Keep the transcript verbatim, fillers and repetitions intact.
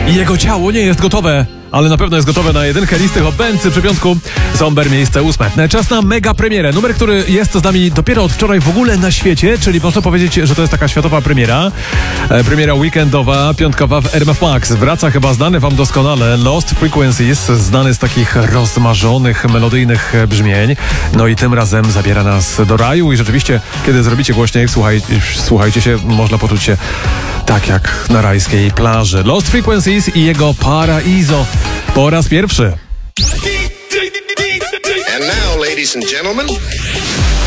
i jego ciało nie jest gotowe, ale na pewno jest gotowe na jedynkę listy Hot Benzy przy piątku. Zomber miejsce ósme. Czas na mega premierę. Numer, który jest z nami dopiero od wczoraj w ogóle na świecie, czyli można powiedzieć, że to jest taka światowa premiera. E, premiera weekendowa, piątkowa w R M F Max. Wraca chyba znany wam doskonale Lost Frequencies, znany z takich rozmarzonych, melodyjnych brzmień. No i tym razem zabiera nas do raju i rzeczywiście, kiedy zrobicie głośniej, słuchaj, słuchajcie się, można poczuć się tak jak na rajskiej plaży. Lost Frequencies i jego Paraiso po raz pierwszy. And now, ladies and gentlemen...